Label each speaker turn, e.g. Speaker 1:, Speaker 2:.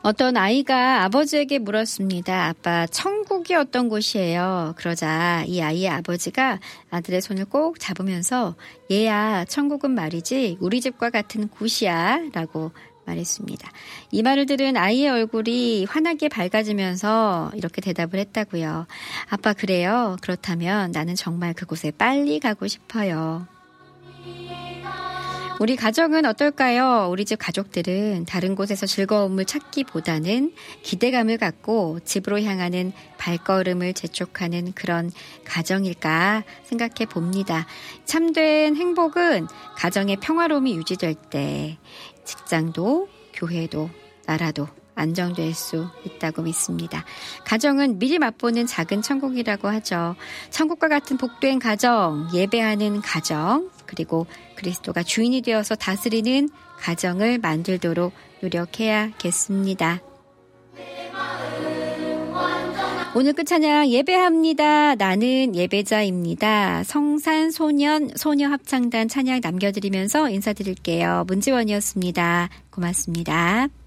Speaker 1: 어떤 아이가 아버지에게 물었습니다. 아빠, 천국이 어떤 곳이에요? 그러자 이 아이의 아버지가 아들의 손을 꼭 잡으면서 얘야, 천국은 말이지 우리 집과 같은 곳이야 라고 말했습니다. 이 말을 들은 아이의 얼굴이 환하게 밝아지면서 이렇게 대답을 했다고요. 아빠, 그래요? 그렇다면 나는 정말 그곳에 빨리 가고 싶어요. 우리 가정은 어떨까요? 우리 집 가족들은 다른 곳에서 즐거움을 찾기보다는 기대감을 갖고 집으로 향하는 발걸음을 재촉하는 그런 가정일까 생각해 봅니다. 참된 행복은 가정의 평화로움이 유지될 때 직장도 교회도 나라도 안정될 수 있다고 믿습니다. 가정은 미리 맛보는 작은 천국이라고 하죠. 천국과 같은 복된 가정, 예배하는 가정, 그리고 그리스도가 주인이 되어서 다스리는 가정을 만들도록 노력해야겠습니다. 오늘 끝 찬양 예배합니다. 나는 예배자입니다. 성산소년 소녀합창단 찬양 남겨드리면서 인사드릴게요. 문지원이었습니다. 고맙습니다.